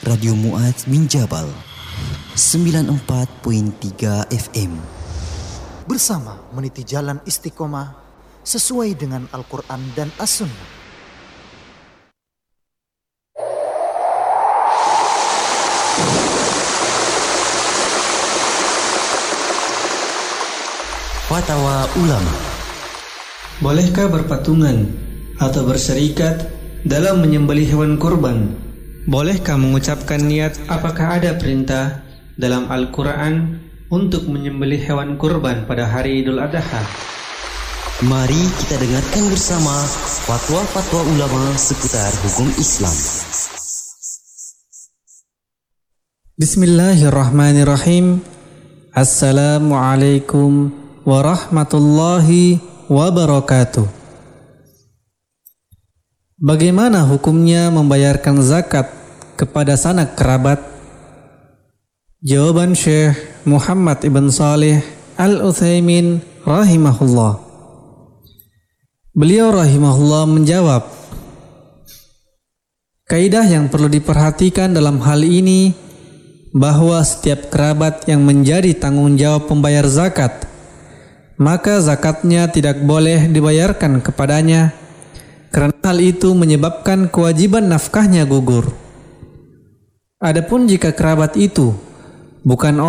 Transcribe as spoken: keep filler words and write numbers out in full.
Radio Mu'adz bin Jabal sembilan puluh empat koma tiga F M. Bersama meniti jalan istiqomah sesuai dengan Al-Quran dan As-Sunnah. Fatwa Ulama. Bolehkah berpatungan atau berserikat dalam menyembelih hewan kurban? Bolehkah mengucapkan niat? Apakah ada perintah dalam Al-Quran untuk menyembelih hewan kurban pada hari Idul Adha? Mari kita dengarkan bersama fatwa-fatwa ulama seputar hukum Islam. Bismillahirrahmanirrahim. Assalamualaikum warahmatullahi wabarakatuh. Bagaimana hukumnya membayarkan zakat kepada sanak kerabat? Jawaban Syekh Muhammad ibn Salih Al-Utsaimin rahimahullah. Beliau rahimahullah menjawab, kaidah yang perlu diperhatikan dalam hal ini bahwa setiap kerabat yang menjadi tanggung jawab pembayar zakat, maka zakatnya tidak boleh dibayarkan kepadanya, karena hal itu menyebabkan kewajiban nafkahnya gugur. Adapun jika kerabat itu bukan